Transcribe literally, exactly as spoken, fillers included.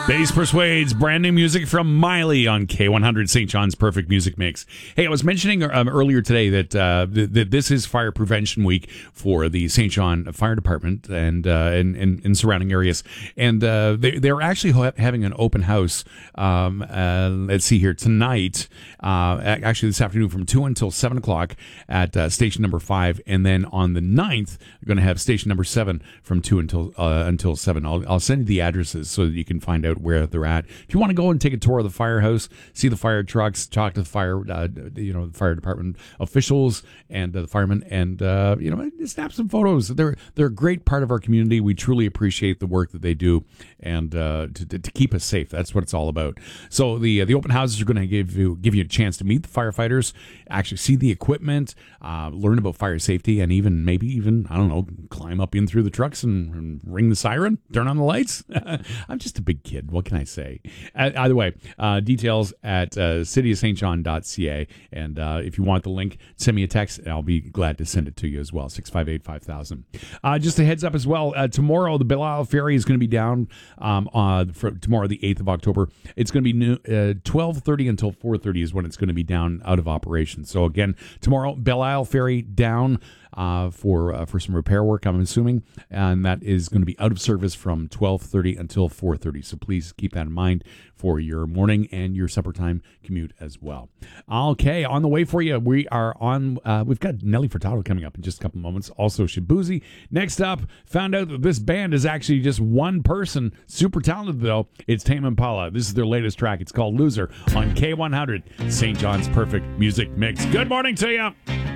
Bass Persuades, brand new music from Miley on K one hundred, Saint John's Perfect Music Mix. Hey, I was mentioning um, earlier today that uh, th- that this is Fire Prevention Week for the Saint John Fire Department and uh, in, in, in surrounding areas. And uh, they, they're actually ha- having an open house, um, uh, let's see here, tonight, uh, actually this afternoon from two until seven o'clock at uh, station number five. And then on the ninth, we're going to have station number seven from two until uh, until seven. I'll, I'll send you the addresses so that you can find out where they're at. If you want to go and take a tour of the firehouse, see the fire trucks, talk to the fire, uh, you know, the fire department officials and uh, the firemen, and uh, you know, snap some photos. They're they're a great part of our community. We truly appreciate the work that they do, and uh, to, to to keep us safe. That's what it's all about. So the uh, the open houses are going to give you give you a chance to meet the firefighters, actually see the equipment, uh, learn about fire safety, and even maybe even I don't know, climb up in through the trucks and, and ring the siren, turn on the lights. I'm just a big kid. What can I say? Uh, either way, uh, details at uh, city of st john dot c a. And uh, if you want the link, send me a text, and I'll be glad to send it to you as well, six five eight, five thousand. Uh, just a heads up as well, uh, tomorrow the Belle Ferry is going to be down um, uh, for tomorrow, the eighth of October. It's going to be new, uh, twelve thirty until four thirty is when it's going to be down out of operation. So again, tomorrow, Belle Ferry down Uh, for uh, for some repair work, I'm assuming, and that is going to be out of service from twelve thirty until four thirty. So please keep that in mind for your morning and your supper time commute as well. Okay, on the way for you, we are on. Uh, we've got Nelly Furtado coming up in just a couple moments. Also, Shabuzi. Next up, found out that this band is actually just one person. Super talented though. It's Tame Impala. This is their latest track. It's called "Loser" on K one hundred, Saint John's Perfect Music Mix. Good morning to you.